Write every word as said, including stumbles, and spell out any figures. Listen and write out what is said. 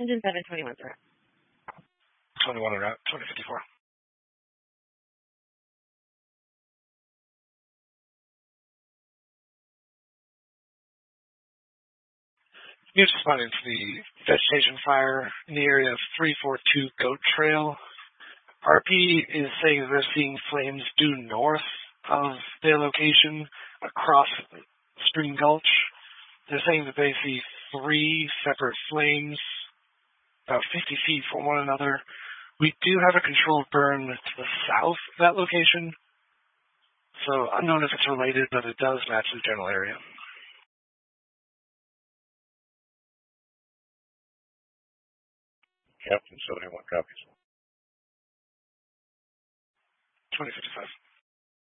Engine seven, twenty-one, sir. twenty-one en route, twenty fifty-four. News responding to the vegetation fire in the area of three four two Goat Trail. R P is saying that they're seeing flames due north of their location across Stream Gulch. They're saying that they see three separate flames about fifty feet from one another. We do have a controlled burn to the south of that location, so unknown if it's related, but it does match the general area. Captain seventy-one copies. twenty fifty-five.